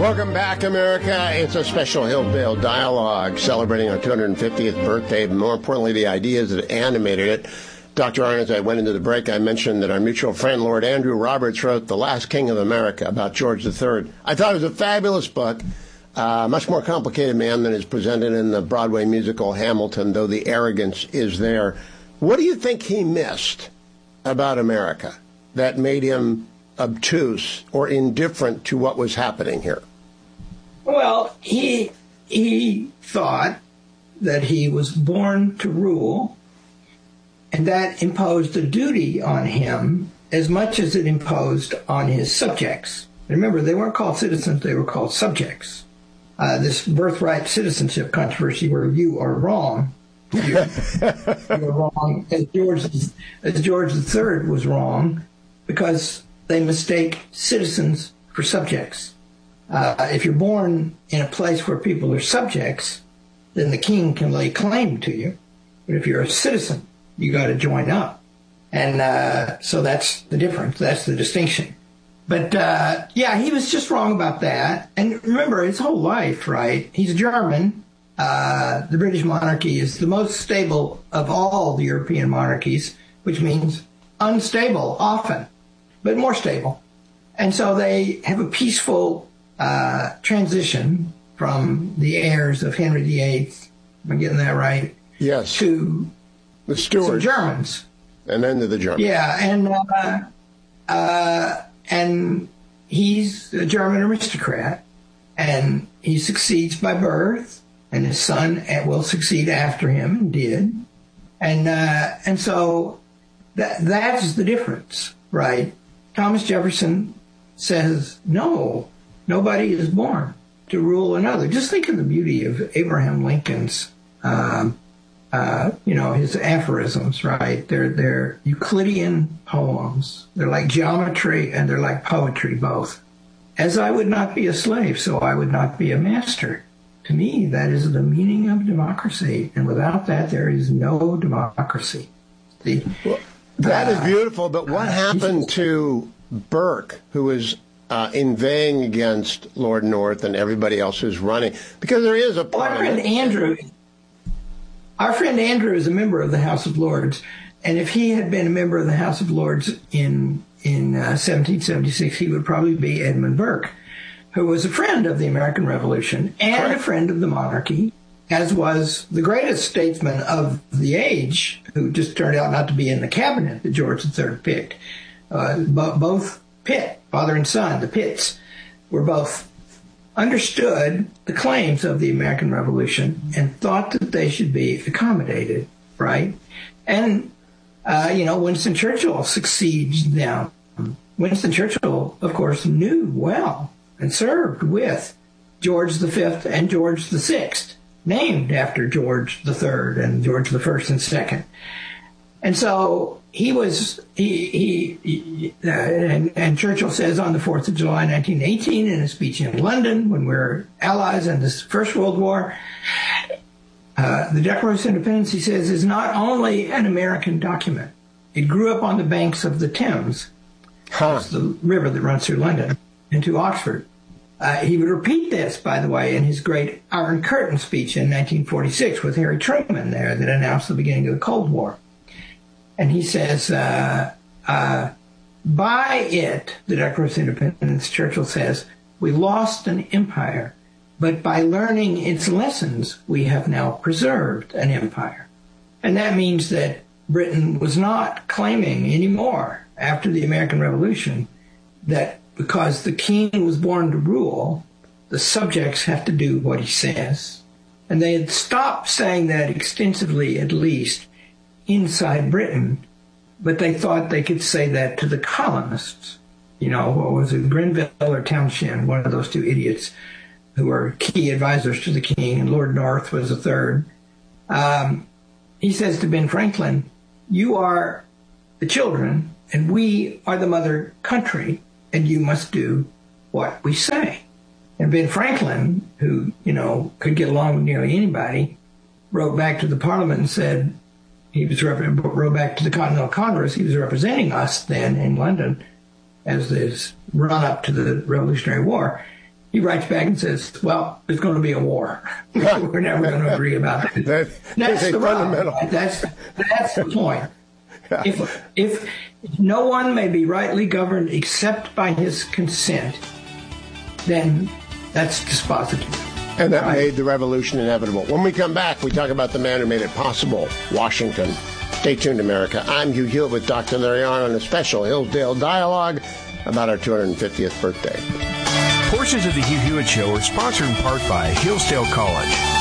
Welcome back, America. It's a special Hillsdale Dialogue celebrating our 250th birthday, but more importantly, the ideas that animated it. Dr. Arnn, as I went into the break, I mentioned that our mutual friend, Lord Andrew Roberts, wrote The Last King of America about George III. I thought it was a fabulous book, much more complicated man than is presented in the Broadway musical Hamilton, though the arrogance is there. What do you think he missed about America that made him obtuse or indifferent to what was happening here? Well, he thought that he was born to rule, and that imposed a duty on him as much as it imposed on his subjects. Remember, they weren't called citizens, they were called subjects. This birthright citizenship controversy where you are wrong. You're wrong, as George III was wrong, because they mistake citizens for subjects. If you're born in a place where people are subjects, then the king can lay claim to you. But if you're a citizen, you got to join up. And so that's the difference. That's the distinction. But, yeah, he was just wrong about that. And remember, his whole life, right, he's a German. The British monarchy is the most stable of all the European monarchies, which means unstable often, but more stable. And so they have a peaceful transition from the heirs of Henry VIII, am I getting that right? Yes. To the Stuarts. Germans. And then to the Germans. Yeah, and he's a German aristocrat, and he succeeds by birth, and his son will succeed after him, and did. And so that's the difference, right? Thomas Jefferson says, no, nobody is born to rule another. Just think of the beauty of Abraham Lincoln's, his aphorisms, right? They're Euclidean poems. They're like geometry and they're like poetry both. As I would not be a slave, so I would not be a master. To me, that is the meaning of democracy. And without that, there is no democracy. Well, that is beautiful, but what happened to Burke, who was inveighing against Lord North and everybody else who's running? Because there is a Our friend Andrew is a member of the House of Lords, and if he had been a member of the House of Lords in 1776, he would probably be Edmund Burke, who was a friend of the American Revolution and a friend of the monarchy, as was the greatest statesman of the age, who just turned out not to be in the cabinet that George III picked. Both Pitt, father and son, the Pitts, were both understood the claims of the American Revolution and thought that they should be accommodated, right? And, Winston Churchill succeeds them. Winston Churchill, of course, knew well and served with George V and George VI, named after George III and George I and II. And so and Churchill says on the 4th of July, 1918, in a speech in London, when we're allies in this First World War, the Declaration of Independence, he says, is not only an American document. It grew up on the banks of the Thames, it's the river that runs through London, into Oxford. He would repeat this, by the way, in his great Iron Curtain speech in 1946 with Harry Truman there that announced the beginning of the Cold War. And he says, by it, the Declaration of Independence, Churchill says, we lost an empire, but by learning its lessons, we have now preserved an empire. And that means that Britain was not claiming anymore after the American Revolution that because the king was born to rule, the subjects have to do what he says. And they had stopped saying that extensively, at least, inside Britain, but they thought they could say that to the colonists. What was it, Grenville or Townshend, one of those two idiots who were key advisors to the king, and Lord North was a third. He says to Ben Franklin, you are the children, and we are the mother country, and you must do what we say. And Ben Franklin, who, could get along with nearly anybody, wrote back to the Parliament and said, wrote back to the Continental Congress. He was representing us then in London as this run-up to the Revolutionary War. he writes back and says, well, there's going to be a war. We're never going to agree about that. That's the fundamental. Right? That's the point. Yeah. If no one may be rightly governed except by his consent, then that's dispositive. And that made the revolution inevitable. When we come back, we talk about the man who made it possible, Washington. Stay tuned, America. I'm Hugh Hewitt with Dr. Larry Arnn on a special Hillsdale Dialogue about our 250th birthday. Portions of the Hugh Hewitt Show are sponsored in part by Hillsdale College.